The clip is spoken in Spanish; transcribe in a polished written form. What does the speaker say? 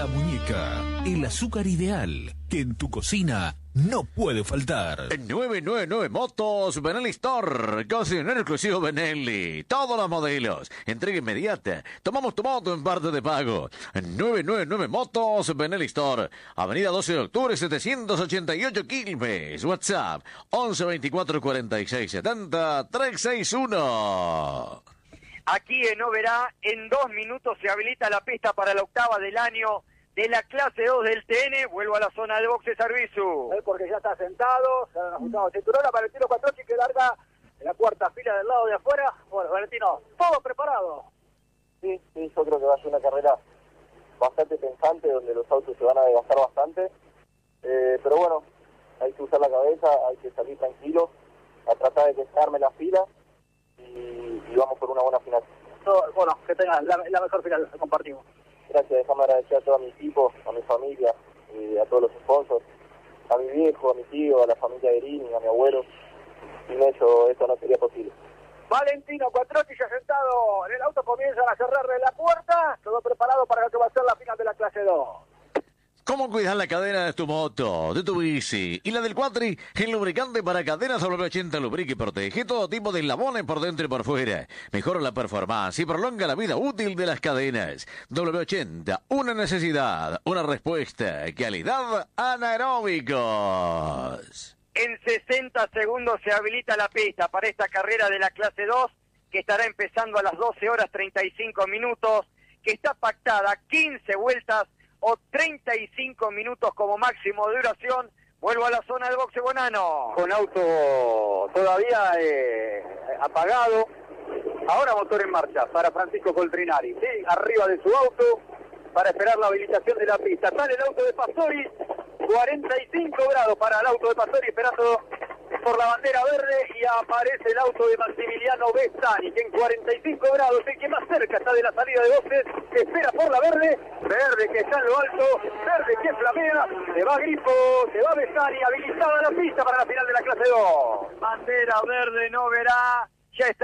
La Muñeca, el azúcar ideal que en tu cocina no puede faltar. 999 Motos Benelli Store, concesionario exclusivo Benelli, todos los modelos, entrega inmediata, tomamos tu moto en parte de pago. 999 Motos Benelli Store, avenida 12 de octubre 788 Quilmes, WhatsApp 11 24 46 70 361. Aquí en Oberá, en 2 minutos se habilita la pista para la octava del año de la clase 2 del TN. Vuelvo a la zona de boxe servicio. Porque ya está sentado, se han ajustado cinturón. Valentino Quattrocchi que larga en la cuarta fila del lado de afuera. Bueno, Valentino, todo preparado. Sí, yo creo que va a ser una carrera bastante pensante, donde los autos se van a desgastar bastante. Pero bueno, hay que usar la cabeza, hay que salir tranquilo, a tratar de que se arme la fila y vamos por una buena final. Bueno, que tengan la mejor final, compartimos. Gracias, déjame agradecer a todo mi equipo, a mi familia, a todos los sponsors, a mi viejo, a mi tío, a la familia de Irini, a mi abuelo. Sin ellos esto no sería posible. Valentino Quattrocchi ya sentado en el auto, comienzan a cerrarle la puerta, todo preparado para lo que va a ser la final de la clase 2. ¿Cómo cuidar la cadena de tu moto, de tu bici y la del Quattri? El lubricante para cadenas W80 lubrica y protege todo tipo de eslabones por dentro y por fuera. Mejora la performance y prolonga la vida útil de las cadenas. W80, una necesidad, una respuesta. Calidad anaeróbicos. En 60 segundos se habilita la pista para esta carrera de la clase 2, que estará empezando a las 12 horas 35 minutos, que está pactada 15 vueltas o 35 minutos como máximo de duración. Vuelvo a la zona del boxe Bonano. Con auto todavía apagado. Ahora motor en marcha para Francisco Coltrinari. Sí, arriba de su auto para esperar la habilitación de la pista. Sale el auto de Pastori. 45 grados para el auto de Pastori, esperando por la bandera verde, y aparece el auto de Maximiliano Bestani, que en 45 grados, el que más cerca está de la salida de boxes, espera por la verde que está en lo alto, verde que flamea, se va Grifo, se va Bestani, habilitada la pista para la final de la clase 2. Bandera verde, no verá, ya está.